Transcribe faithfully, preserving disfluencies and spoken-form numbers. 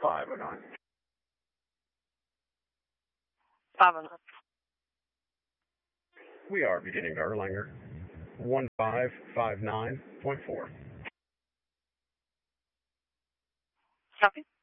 five oh nine. five oh nine. We are beginning Erlanger. one five five nine point four. Copy.